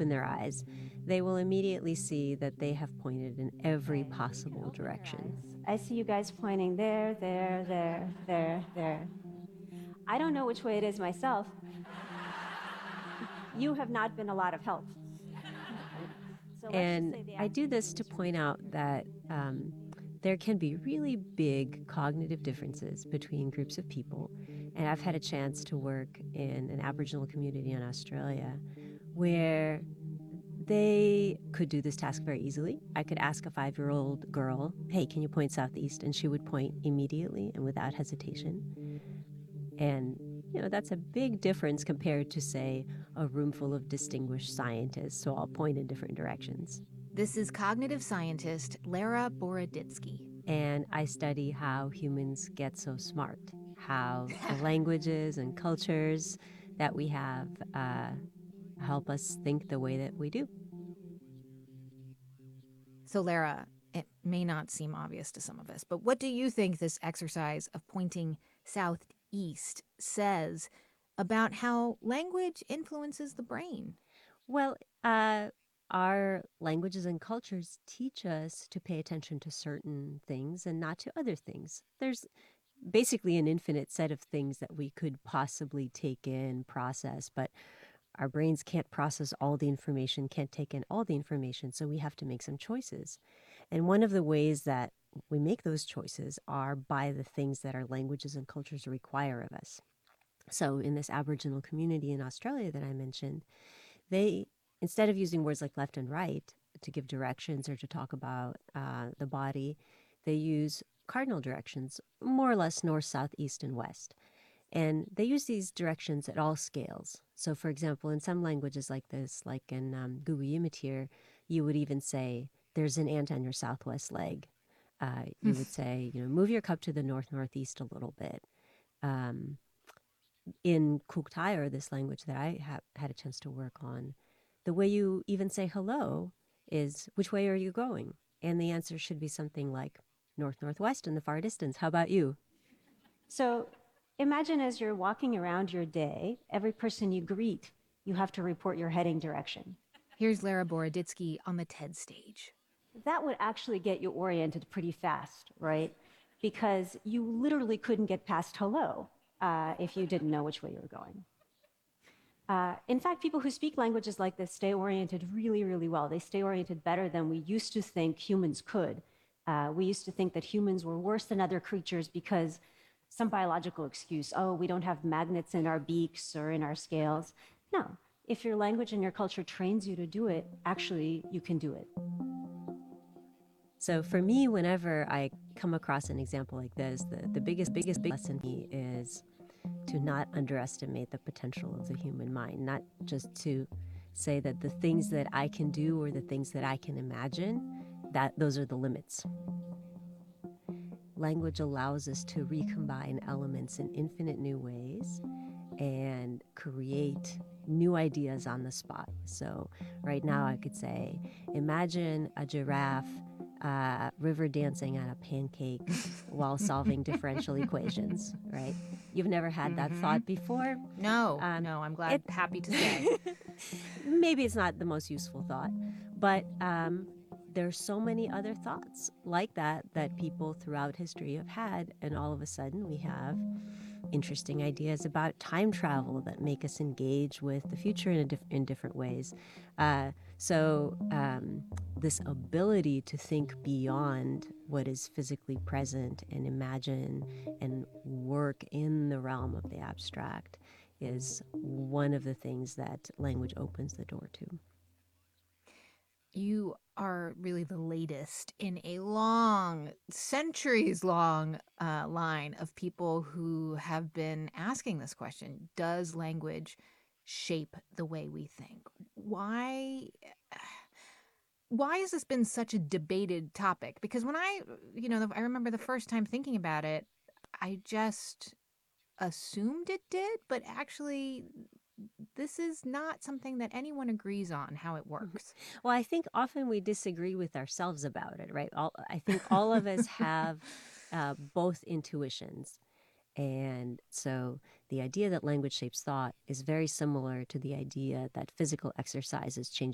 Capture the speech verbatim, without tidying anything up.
open their eyes, they will immediately see that they have pointed in every possible direction. I see you guys pointing there, there, there, there, there. I don't know which way it is myself. You have not been a lot of help. So let's just And say the I do this to point out that um, there can be really big cognitive differences between groups of people. And I've had a chance to work in an Aboriginal community in Australia where they could do this task very easily. I could ask a five-year-old girl, hey, can you point southeast? And she would point immediately and without hesitation. And, you know, that's a big difference compared to, say, a room full of distinguished scientists who all point in different directions. This is cognitive scientist Lara Boroditsky. And I study how humans get so smart, how the languages and cultures that we have uh, help us think the way that we do. So, Lara, it may not seem obvious to some of us, but what do you think this exercise of pointing southeast says about how language influences the brain? Well, uh, our languages and cultures teach us to pay attention to certain things and not to other things. There's basically an infinite set of things that we could possibly take in, process, but our brains can't process all the information, can't take in all the information, so we have to make some choices. And one of the ways that we make those choices are by the things that our languages and cultures require of us. So in this Aboriginal community in Australia that I mentioned, they, instead of using words like left and right to give directions or to talk about uh, the body, they use cardinal directions, more or less north, south, east, and west. And they use these directions at all scales. So, for example, in some languages like this, like in um, Gugu Yimitir, you would even say, there's an ant on your southwest leg. Uh, you would say, you know, move your cup to the north-northeast a little bit. Um, in Kuuk-Thaayorre, this language that I ha- had a chance to work on, the way you even say hello is, which way are you going? And the answer should be something like north-northwest in the far distance. How about you? So imagine as you're walking around your day, every person you greet, you have to report your heading direction. Here's Lara Boroditsky on the TED stage. That would actually get you oriented pretty fast, right? Because you literally couldn't get past hello uh, if you didn't know which way you were going. Uh, in fact, people who speak languages like this stay oriented really, really well. They stay oriented better than we used to think humans could. Uh, we used to think that humans were worse than other creatures because some biological excuse, oh, we don't have magnets in our beaks or in our scales. No, if your language and your culture trains you to do it, actually, you can do it. So for me, whenever I come across an example like this, the, the biggest, biggest, biggest lesson is to not underestimate the potential of the human mind, not just to say that the things that I can do or the things that I can imagine, that those are the limits. Language allows us to recombine elements in infinite new ways and create new ideas on the spot. So right now I could say, imagine a giraffe uh, river dancing on a pancake while solving differential equations, right? You've never had that Mhm. thought before? No, Um, no, I'm glad, it- happy to say. Maybe it's not the most useful thought, but um, there's so many other thoughts like that that people throughout history have had, and all of a sudden we have interesting ideas about time travel that make us engage with the future in, a diff- in different ways. Uh, so um, this ability to think beyond what is physically present and imagine and work in the realm of the abstract is one of the things that language opens the door to. You are really the latest in a long, centuries long uh, line of people who have been asking this question. Does language shape the way we think? Why? Why has this been such a debated topic? Because when I, you know, I remember the first time thinking about it, I just assumed it did, but actually, this is not something that anyone agrees on how it works. Well, I think often we disagree with ourselves about it, right? All, I think all of us have uh, both intuitions. And so the idea that language shapes thought is very similar to the idea that physical exercises change